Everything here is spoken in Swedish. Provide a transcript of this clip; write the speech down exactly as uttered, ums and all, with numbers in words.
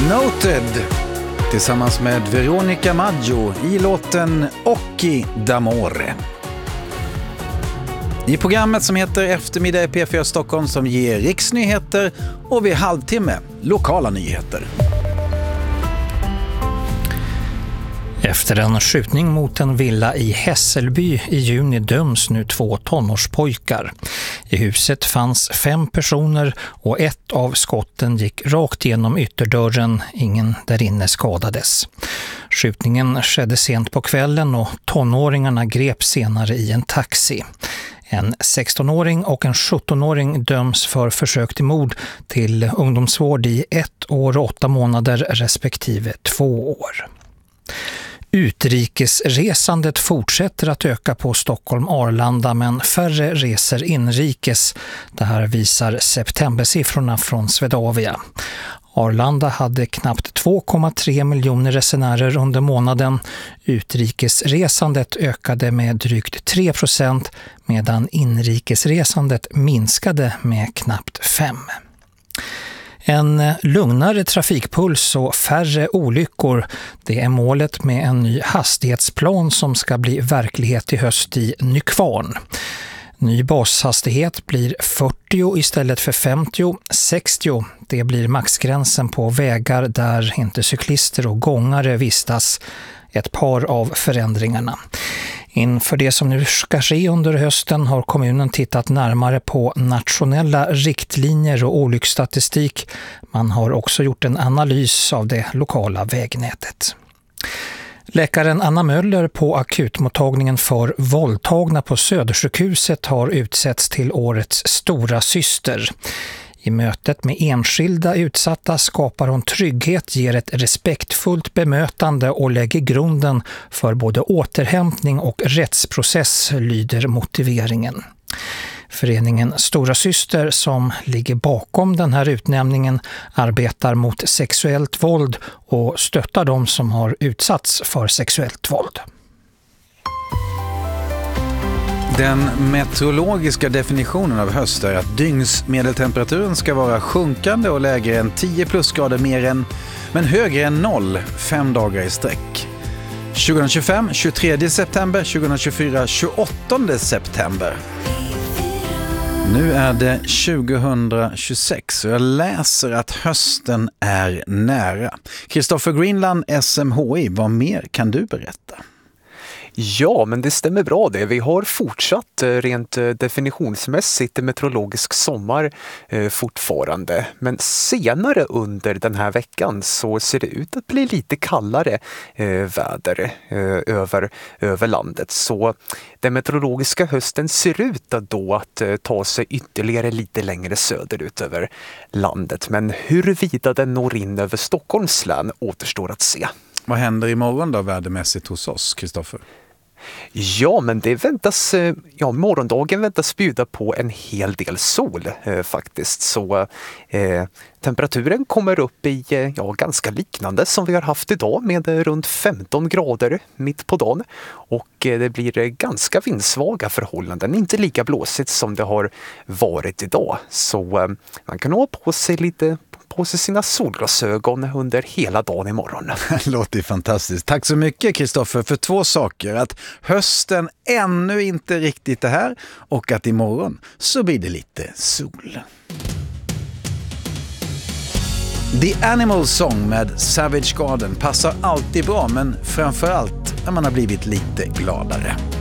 Noted tillsammans med Veronica Maggio i låten Occhi d'amore. I programmet som heter Eftermiddag i P fyra Stockholm som ger riksnyheter och vid halvtimme lokala nyheter. Efter en skjutning mot en villa i Hässelby i juni döms nu två tonårspojkar. I huset fanns fem personer och ett av skotten gick rakt genom ytterdörren. Ingen där inne skadades. Skjutningen skedde sent på kvällen och tonåringarna greps senare i en taxi. En sextonåring och en sjuttonåring döms för försök till mord till ungdomsvård i ett år och åtta månader respektive två år. Utrikesresandet fortsätter att öka på Stockholm-Arlanda men färre reser inrikes. Det här visar septembersiffrorna från Swedavia. Arlanda hade knappt två komma tre miljoner resenärer under månaden. Utrikesresandet ökade med drygt tre procent medan inrikesresandet minskade med knappt fem procent. En lugnare trafikpuls och färre olyckor, det är målet med en ny hastighetsplan som ska bli verklighet i höst i Nykvarn. Ny bashastighet blir fyrtio istället för femtio, sextio. Det blir maxgränsen på vägar där inte cyklister och gångare vistas. Ett par av förändringarna. Inför det som nu ska ske under hösten har kommunen tittat närmare på nationella riktlinjer och olycksstatistik. Man har också gjort en analys av det lokala vägnätet. Läkaren Anna Möller på akutmottagningen för våldtagna på Södersjukhuset har utsetts till årets stora syster. I mötet med enskilda utsatta skapar hon trygghet, ger ett respektfullt bemötande och lägger grunden för både återhämtning och rättsprocess, lyder motiveringen. Föreningen Stora Syster som ligger bakom den här utnämningen arbetar mot sexuellt våld och stöttar de som har utsatts för sexuellt våld. Den meteorologiska definitionen av höst är att dygnsmedeltemperaturen ska vara sjunkande och lägre än tio plusgrader mer än, men högre än noll fem dagar i sträck. tjugohundratjugofem, tjugotredje september, tjugohundratjugofyra, tjugoåttonde september. Nu är det tjugohundratjugosex och jag läser att hösten är nära. Kristoffer Greenland, S M H I, vad mer kan du berätta? Ja, men det stämmer bra det. Vi har fortsatt rent definitionsmässigt meteorologisk sommar eh, fortfarande. Men senare under den här veckan så ser det ut att bli lite kallare eh, väder eh, över, över landet. Så den meteorologiska hösten ser ut att då att eh, ta sig ytterligare lite längre söderut över landet. Men huruvida den når in över Stockholms län återstår att se. Vad händer imorgon då vädermässigt hos oss, Kristoffer? Ja, men det väntas, ja, morgondagen väntas bjuda på en hel del sol eh, faktiskt. Så eh, temperaturen kommer upp i eh, ja, ganska liknande som vi har haft idag med eh, runt femton grader mitt på dagen. Och eh, det blir eh, ganska vindsvaga förhållanden, inte lika blåsigt som det har varit idag. Så eh, man kan ha på sig lite på sig sina solglasögon under hela dagen imorgon. Det låter fantastiskt. Tack så mycket Kristoffer för två saker. Att hösten ännu inte riktigt är här och att imorgon så blir det lite sol. The Animal Song med Savage Garden passar alltid bra men framförallt när man har blivit lite gladare.